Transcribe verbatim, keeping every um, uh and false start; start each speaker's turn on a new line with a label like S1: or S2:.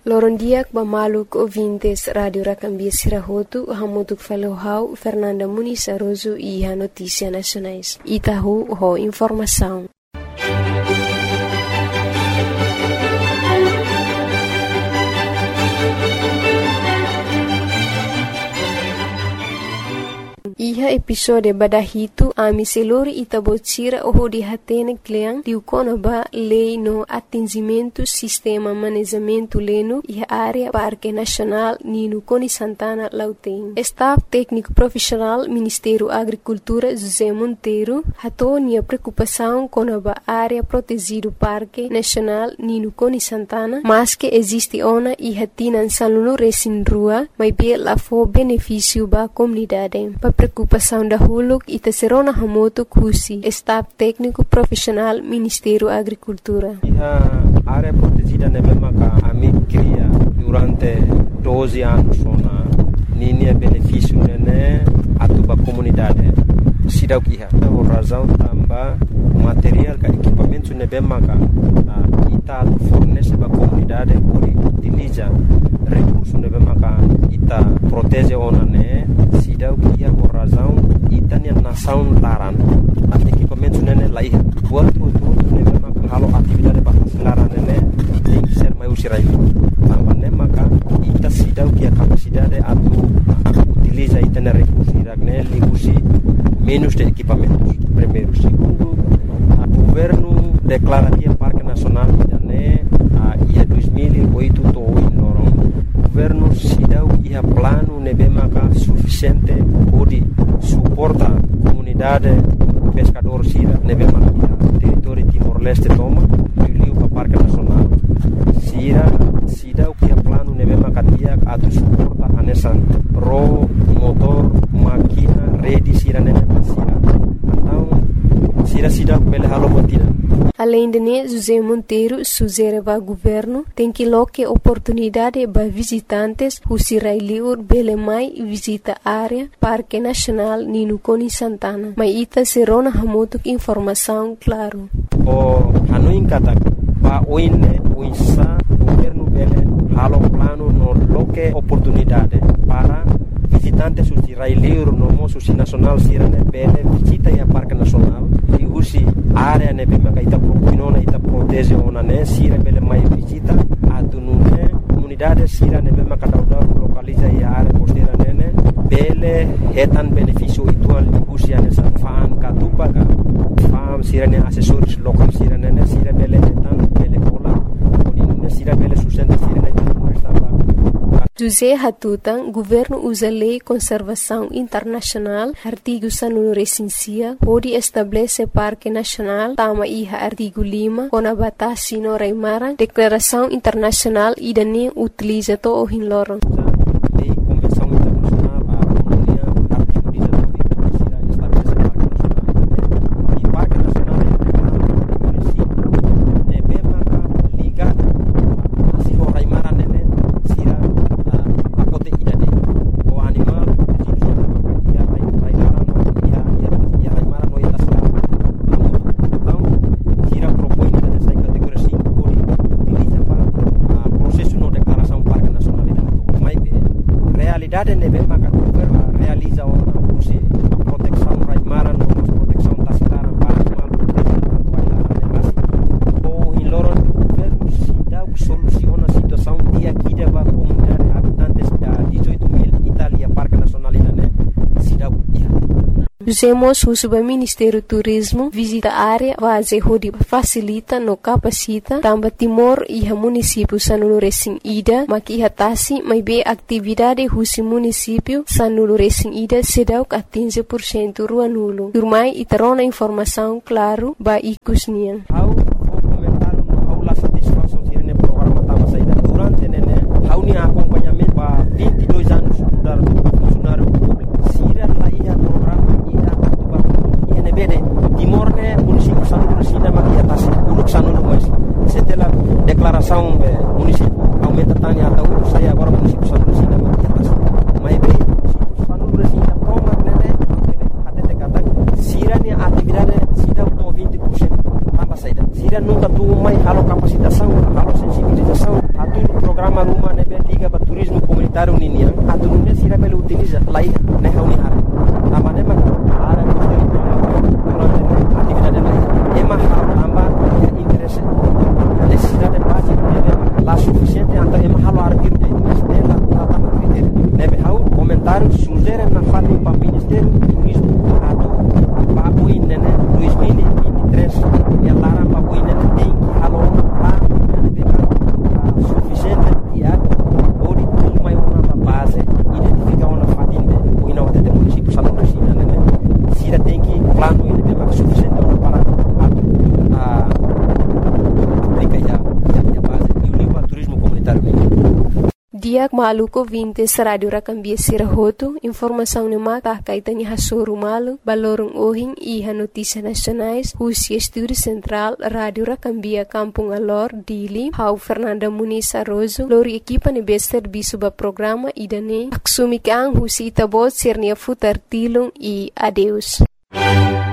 S1: Lorondiak Bamaluk ouvintes Rádio Racambia Sirahotu, Hamutuk Falohau, Fernanda Muniz Aroso e a Notícia Nacionais. Itahu, ho informação. Iha episode badahitu ami selori itabotira oho di hatene kleang diukona ba lei no atingimento sistema manejamento leno iha área Parque Nacional Nino Coni Santana Lauteng. Staff técnico profissional Ministério Agricultura José Monteiro hatonia preocupação com a área protegido Parque Nacional Nino Coni Santana, mas que existe ona iha tinan salunu resin rua, mas bem lá for benefício ba comunidade. Preocupação da Huluk e Tesserona Hamoto Kusi, Staff Técnico Profissional Ministério Agricultura.
S2: A área protegida na mesma que a mim cria durante doze anos na linha benefício né a tua comunidade. Sidau que a razão também material que equipamento na mesma que ita fornece para a comunidade por utiliza recursos na mesma que ita protege ona né sidau que a razão ita ne nação laran at equipamento né lá ia buat tudo né mesma que halo atividade para laran né tem que ser mais usirai também né maka ita sidau que a capacidade atu utiliza ita ne recursos né ligusi menos de equipamentos. Primeiro, segundo, o governo declara que o Parque Nacional né a dois mil e oito to inoram. O governo se dá o plano nebemaka suficiente para suportar a comunidade pescador sira nebemaka território Timor-Leste toma e o Parque Nacional. Sira se dá o plano nebemaka dia a suporta a nessa ro motor máquina rede sira nebemaka sira. Então sira se dá pela halomotina.
S1: Além de né, José Monteiro sugere ao governo tem que loque oportunidade para visitantes who sirailiur bele mai visita área Parque Nacional Nino Coni Santana. Mas ita serona hamutuk informação claro.
S2: O hanuin kata pa oine uisa governo bele halo plano no loque oportunidade para visitantes who sirailiur no moço nacional sirane bele visita ya Parque Nacional e usi área ne bema ka ita propinona ita protege ona ne sira bele mai visita atunune comunidade sira ne bema ka dauda localiza ya área costeira nene bele hetan benefício itual usi ane sa fan ka tupa ka fam sira ne assessores local sira nene sira bele hetan bele ola odine sira bele sustenta sira ne
S1: José Hatutan, governo usa lei conservação internacional, artigo sanunu recensia, pode estabelecer Parque Nacional, tama iha artigo lima, com a batasi no Raimaran, declaração internacional e dane utiliza to o hinloron.
S2: realidade ne bem maka governo realiza uma usi proteção raimara no proteção tasilara para animal proteção para o em loron governo se dá soluciona a situação e aqui deva comunidade habitantes da dezoito mil Itália Parque Nacional né se dá
S1: Usemos o Subministério Turismo visita a área base onde facilita no capacita também Timor e a município sanulu resin ida maki hatasi mai be atividade husi município sanulu resin ida sedau quinze por cento rua nulo. Turmai itarona informação claro ba ikusnian.
S2: How comentaram how la satisfação tirene programa tava saída durante nene how ni acompanhamento ba vinte e dois anos mudar funcionário público. Sira lá ia programa bede Timor ne município sanulu resina maki atas uruk sanulu mas setelah declaração município aumenta tani atau saya agora município sanulu resina maki atas mai be município sanulu resina toma nene até te kata sira ni atividade sida to vinte por cento tambah saida sira nunca tu mai halo capacitação halo sensibilização atu programa rumah comunitário ninia atununya sira pele utiliza lai ne hauni har amane ma ara kusteri durante atividade lai ema amba ya interesse necessidade básica de la suficiente anta ema halo arquiro de estela tata critério nebe hau comentário sugere na fali pa ministério do turismo ato pa buin nene dois mil e vinte e três ya lara pa buin nene tem que halo pa nebe suficiente dia ori tudo mai uma base identifica uma fatinde o ina wate de município salão da China nene sira tem que plano ele tem mais suficiente para a aplica ya ya base e o limpa turismo comunitário.
S1: Diak maluko vintes radio rakambia sirahoto, informação ne mata kaitani hasoru malu, balorong ohing iha notícias nacionais, Husia Estúdio Central, Radio Rakambia Kampung Alor, Dili, Hau Fernanda Muniz Arrozo, lori equipa ne bester bisuba programa idane, aksumikang Husi Itabot Sernia Futar Tilung e adeus.